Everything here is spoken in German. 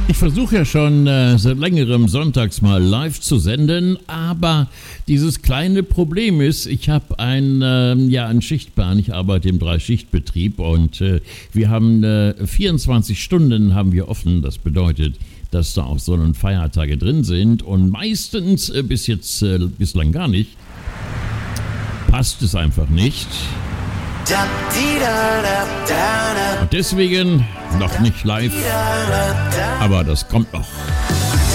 Ich versuche ja schon seit längerem sonntags mal live zu senden, aber dieses kleine Problem ist, ich habe einen Schichtplan, ich arbeite im 3-Schicht-Betrieb und wir haben 24 Stunden haben wir offen, das bedeutet, dass da auch Sonn- und Feiertage drin sind und meistens, bislang gar nicht, passt es einfach nicht. Und deswegen noch nicht live, aber das kommt noch.